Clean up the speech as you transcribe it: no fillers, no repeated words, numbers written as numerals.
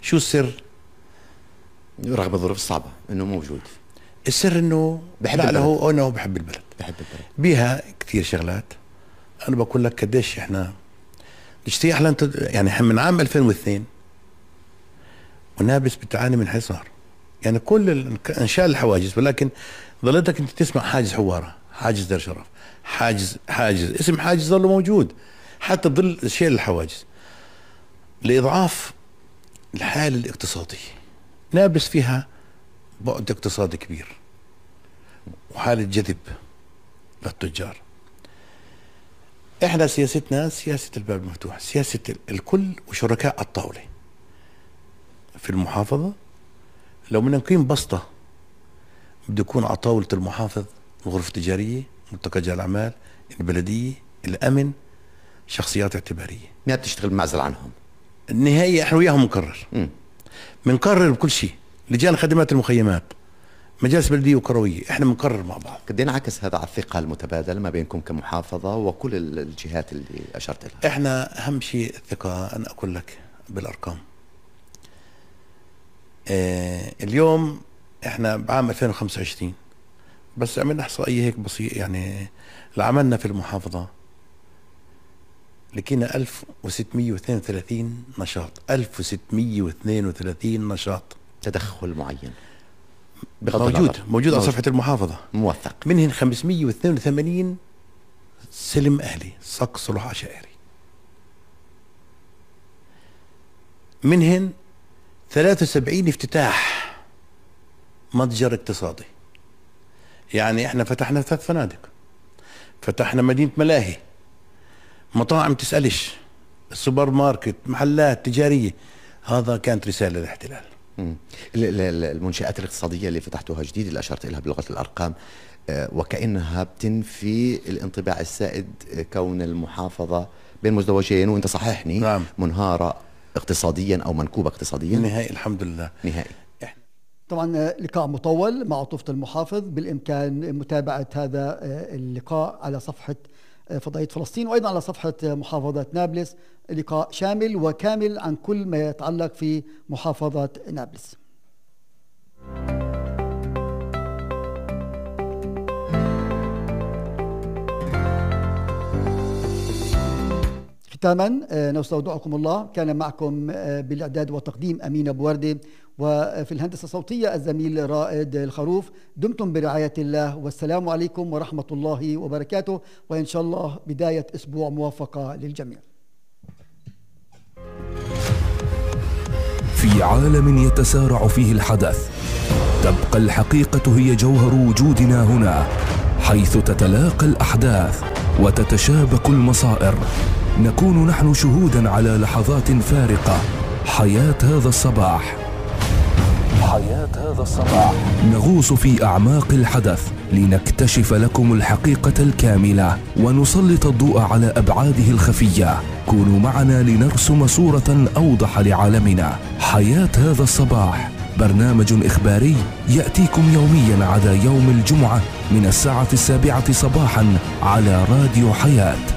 شو السر؟ رغم الظروف الصعبة انه موجود. السر انه بحب البلد. هو انه بحب البلد. بيها كثير شغلات. انا بقول لك قديش احنا الاجتياح يعني من عام 2002 ونابلس بتعاني من حصار. يعني كل انشاء الحواجز، ولكن ظلتك انت تسمع حاجز حواره، حاجز دار شرف، حاجز اسم حاجز ظل موجود حتى ظل شيل الحواجز لاضعاف الحاله الاقتصاديه. نابلس فيها بعد اقتصادي كبير وحاله جذب للتجار. احنا سياستنا سياسه الباب المفتوح، سياسه الكل وشركاء الطاوله في المحافظه. لو بدنا نقيم بسطه بده يكون على طاوله المحافظ، الغرفه التجاريه، ملتقى رجال الاعمال، البلديه، الامن، شخصيات اعتباريه. ما بتشتغل بمعزل عنهم. النهايه احنا وياهم بنقرر بكل شيء. لجان خدمات المخيمات، مجالس بلديه وكرويه، احنا بنقرر مع بعض. قد ايه انعكس هذا على الثقه المتبادله ما بينكم كمحافظه وكل الجهات اللي اشرت لها؟ احنا اهم شيء الثقه. انا اقول لك بالارقام. اليوم احنا بعام 2025 بس عملنا احصائيه هيك بسيط، يعني اللي عملنا في المحافظه لقينا 1632 نشاط. 1632 نشاط تدخل معين موجود على صفحه المحافظه، موثق. منهن 582 سلم اهلي، صك صلح عشائري. منهن 73 افتتاح متجر اقتصادي. يعني احنا فتحنا 3 فنادق، فتحنا مدينة ملاهي، مطاعم تسألش، السوبر ماركت، محلات تجارية. هذا كانت رسالة للاحتلال. المنشآت الاقتصادية اللي فتحتوها جديد اللي أشرت إليها بلغة الأرقام، وكأنها بتنفي الانطباع السائد كون المحافظة بين مزدوجين، وانت صححني. نعم. منهارة اقتصاديا أو منكوبة اقتصاديا. نهائي الحمد لله نهائي. طبعا لقاء مطول مع عطوفة المحافظ، بالإمكان متابعة هذا اللقاء على صفحة فضائية فلسطين وأيضا على صفحة محافظة نابلس. لقاء شامل وكامل عن كل ما يتعلق في محافظة نابلس. ختاما نستودعكم الله. كان معكم بالإعداد والتقديم أمين أبو وردة، وفي الهندسة الصوتية الزميل رائد الخروف. دمتم برعاية الله، والسلام عليكم ورحمة الله وبركاته، وإن شاء الله بداية أسبوع موفقة للجميع. في عالم يتسارع فيه الحدث، تبقى الحقيقة هي جوهر وجودنا هنا، حيث تتلاقى الأحداث وتتشابك المصائر. نكون نحن شهودا على لحظات فارقة. حياة هذا الصباح. نغوص في أعماق الحدث لنكتشف لكم الحقيقة الكاملة ونسلط الضوء على أبعاده الخفية. كونوا معنا لنرسم صورة أوضح لعالمنا. حياة هذا الصباح برنامج إخباري يأتيكم يوميا عدا يوم الجمعة من الساعة 7 صباحا على راديو حياة.